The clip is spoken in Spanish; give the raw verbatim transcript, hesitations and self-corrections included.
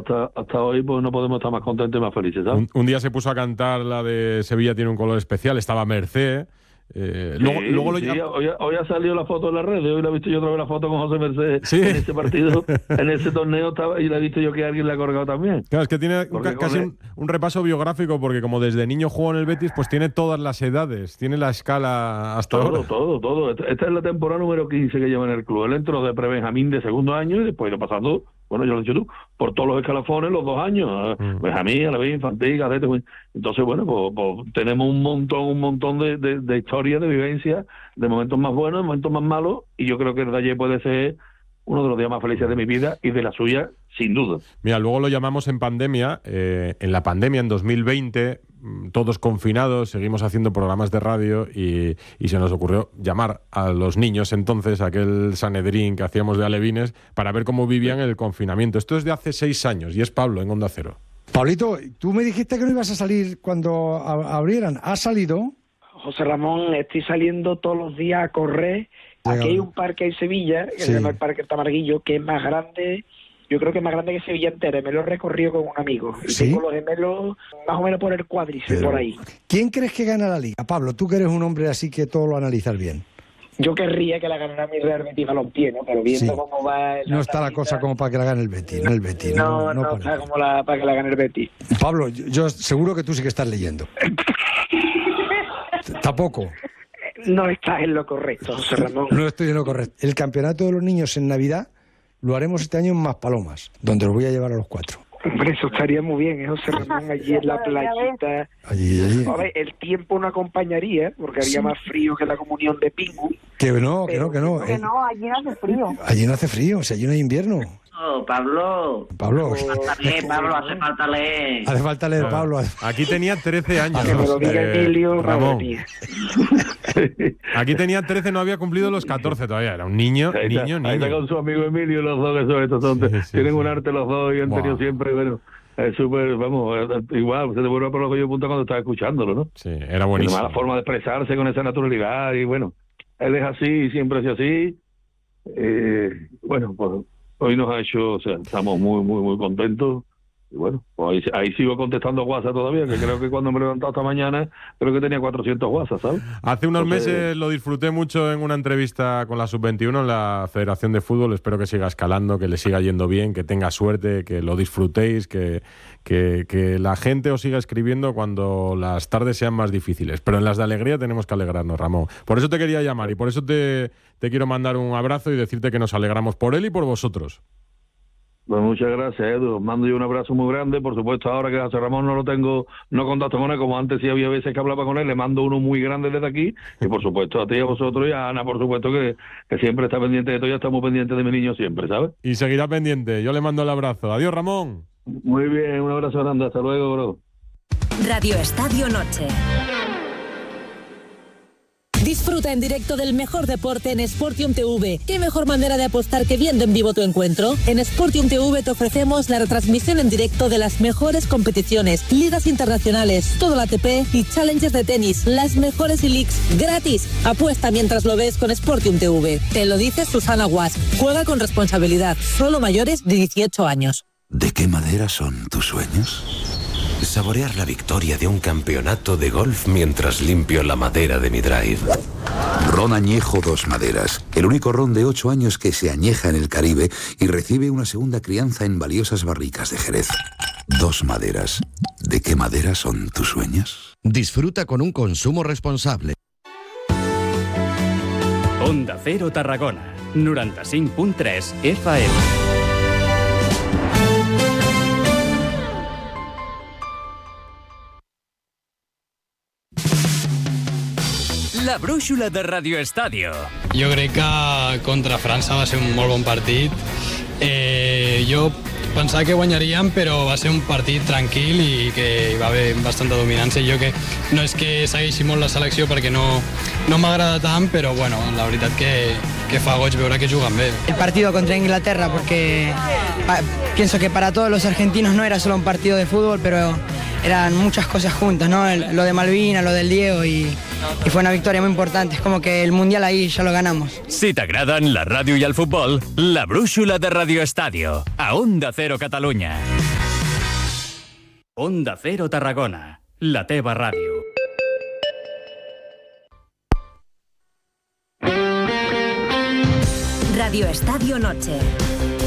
hasta hasta hoy, pues no podemos estar más contentos y más felices, ¿sabes? Un, un día se puso a cantar la de Sevilla tiene un color especial, estaba Mercé. Eh, Sí, luego, luego lo sí, llam- hoy, hoy ha salido la foto en las redes, hoy la he visto yo otra vez la foto con José Merced Sí. en ese partido, en ese torneo estaba, y la he visto yo que alguien la ha colgado también. Claro, es que tiene Porque ca- casi con un, un repaso biográfico, porque como desde niño jugó en el Betis, pues tiene todas las edades, tiene la escala hasta Todo, ahora. todo, todo. Esta, esta es la temporada número quince que lleva en el club. Él entró de pre-Benjamín de segundo año y después lo pasando, bueno, yo lo he dicho tú, por todos los escalafones los dos años. Mm. Benjamín, a la vez infantil, cadete. Pues, entonces, bueno, pues, pues tenemos un montón, un montón de, de, de historias, de vivencias, de momentos más buenos, de momentos más malos, y yo creo que el de ayer puede ser uno de los días más felices de mi vida y de la suya, sin duda. Mira, luego lo llamamos en pandemia, eh, en la pandemia en dos mil veinte, mm, todos confinados, seguimos haciendo programas de radio y, y se nos ocurrió llamar a los niños entonces, aquel Sanedrín que hacíamos de alevines, para ver cómo vivían el confinamiento. Esto es de hace seis años y es Pablo en Onda Cero. Pablito, tú me dijiste que no ibas a salir cuando a- abrieran. ¿Has salido? José Ramón, estoy saliendo todos los días a correr. Llega. Aquí hay un parque en Sevilla, que Sí. se llama el Parque Tamarguillo, que es más grande, yo creo que es más grande que Sevilla entera. Me lo he recorrido con un amigo. Y ¿Sí? tengo los gemelos más o menos por el cuádriceps, Pero, por ahí. ¿quién crees que gana la Liga? Pablo, tú que eres un hombre así que todo lo analizas bien. Yo querría que la ganara mi Real Betis Balompié, ¿no? Pero viendo Sí. cómo va... No está la cosa como para que la gane el Betis, no el Betis. No, no, no está parece. como la, para que la gane el Betis. Pablo, yo, yo seguro que tú sí que estás leyendo. T- Tampoco. No estás en lo correcto, José Ramón. No estoy en lo correcto. El campeonato de los niños en Navidad lo haremos este año en Maspalomas, donde los voy a llevar a los cuatro. Hombre, eso estaría muy bien, ¿eh, José Ramón? Allí en la playita. Allí, allí. A ver, el tiempo no acompañaría, porque haría más frío que la comunión de Pingu. Que no, que no, que no. Que Eh, no, allí no hace frío. allí no hace frío, o sea, allí no hay invierno. Oh, Pablo. Pablo, Leer, Pablo, hace falta leer. hace falta leer, Pablo. Aquí tenía trece años. Que me lo diga eh, Emilio, madre Ramón. mía. Aquí tenía trece, no había cumplido los catorce todavía. Era un niño, Ahí está, niño, ahí está niño. con su amigo Emilio, los dos, que son estos son, Sí, sí, tienen sí. un arte los dos y han Buah. tenido siempre, bueno, es súper, vamos, eh, igual, se te vuelve por los que yo punto cuando estás escuchándolo, ¿no? Sí, era Tiene buenísimo. la forma de expresarse con esa naturalidad y bueno, él es así y siempre ha sido así. Eh, bueno, pues hoy nos ha hecho, o sea, estamos muy, muy, muy contentos. Y bueno, pues ahí, ahí sigo contestando WhatsApp todavía, que creo que cuando me he levantado esta mañana, creo que tenía cuatrocientos WhatsApp, ¿sabes? Hace unos Entonces- meses lo disfruté mucho en una entrevista con la sub veintiuno en la Federación de Fútbol. Espero que siga escalando, que le siga yendo bien, que tenga suerte, que lo disfrutéis, que, que, que la gente os siga escribiendo cuando las tardes sean más difíciles. Pero en las de alegría tenemos que alegrarnos, Ramón. Por eso te quería llamar y por eso te, te quiero mandar un abrazo y decirte que nos alegramos por él y por vosotros. Pues muchas gracias, Edu. Os mando yo un abrazo muy grande. Por supuesto, ahora que José Ramón no lo tengo, no contacto con él, como antes sí había veces que hablaba con él, le mando uno muy grande desde aquí. Y por supuesto, a ti y a vosotros y a Ana, por supuesto, que, que siempre está pendiente de todo. Ya estamos pendientes de mi niño siempre, ¿sabes? Y seguirá pendiente. Yo le mando el abrazo. Adiós, Ramón. Muy bien, un abrazo grande. Hasta luego, bro. Radio Estadio Noche. Disfruta en directo del mejor deporte en Sportium T V. ¿Qué mejor manera de apostar que viendo en vivo tu encuentro? En Sportium T V te ofrecemos la retransmisión en directo de las mejores competiciones, ligas internacionales, todo el A T P y challenges de tenis, las mejores e-leagues gratis. Apuesta mientras lo ves con Sportium T V. Te lo dice Susana Guas. Juega con responsabilidad. Solo mayores de dieciocho años. ¿De qué madera son tus sueños? Saborear la victoria de un campeonato de golf mientras limpio la madera de mi drive. Ron Añejo Dos Maderas, el único ron de ocho años que se añeja en el Caribe y recibe una segunda crianza en valiosas barricas de Jerez. Dos Maderas. ¿De qué madera son tus sueños? Disfruta con un consumo responsable. Onda Cero Tarragona, noranta-cinc punt tres F M. La brúixola de Radio Estadio. Jo crec que contra França va ser un molt bon partit. Eh, jo pensava que guanyaríem, però va ser un partit tranquil i que hi va haver bastanta dominància. Jo que no és que segueixi molt la selecció perquè no, no m'agrada tant, però bueno, la veritat que, que fa goig veure que juguen bé. El partido contra Inglaterra, porque pa, pienso que para todos los argentinos no era solo un partido de fútbol, pero eran muchas cosas juntas, ¿no? El, lo de Malvina, lo del Diego y, y fue una victoria muy importante. Es como que el Mundial ahí ya lo ganamos. Si t'agraden la ràdio i el futbol, la brúixola de Radio Estadio, a Onda Cero Catalunya. Onda Cero Tarragona, la teva ràdio. Radio Estadio Noche.